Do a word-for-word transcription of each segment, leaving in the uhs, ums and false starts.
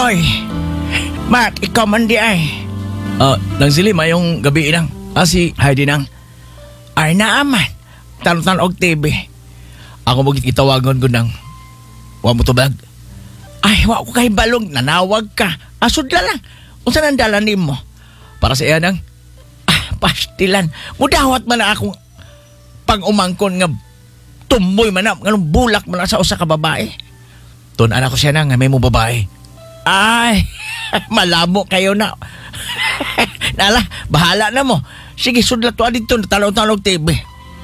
Oy, Mark, ikaw man di ay. Ah, nang sili mayong gabi nang. Ah, si Heidi nang. Ay naaman, tanong og T V. Ako mo itawagon ko nang. Wa mo tubag. Ay, wa ko kay balong, nanawag ka. Asod la lang. Unsa nang dalan nimo? Para sa iya nang. Ah, pastilan. Mudawat man na akong pang-umangkon nga tumboy man na, nganong bulak man na sa usa ka babae. Tunan ako siya nang nga may mo babae. Ay, malamo kayo na. Nala, bahala na mo. Sige, sudlat to dito, natalaw-talaw T V.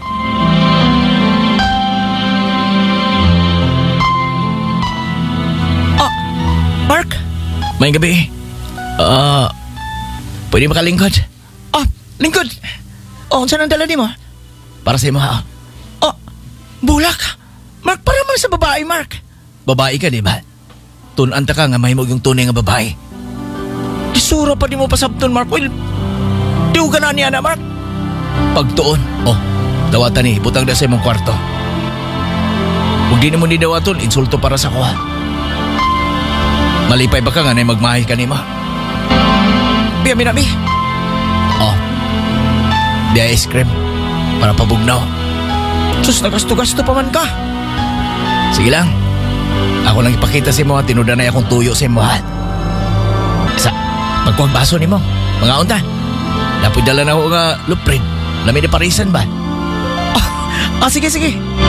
Oh, Mark? May gabi. Ah, uh, pwede makalingkod? Oh, lingkod. Oh, saan ang dala ni mo? Para sa imo ha. Oh, bulak. Mark, para man sa babae, Mark. Babae ka, di ba? Tunan ta ka nga mahimog yung tunay nga babae. Isura pa di mo pasabton, Mark. Well, diw ka na niya na, Mark. Pagtuon, oh, dawatan ni, butang na sa imong kwarto. Kung di na mo ni dawaton, insulto para sa kuha. Malipay ba ka nga na magmahay ka ni ma? Biya, minami. Oh, biya ice cream. Para pabugnaw. Sus, nagasto-gasto pa man ka. Sige lang. Ako lang ipakita sa mo at tinuda na akong tuyo sa mo ha. Sa, magkuhag baso ni mo. Mga unta. Napoy dala na ako nga luprin. Lami na parisan ba? Ah, ah sige, sige.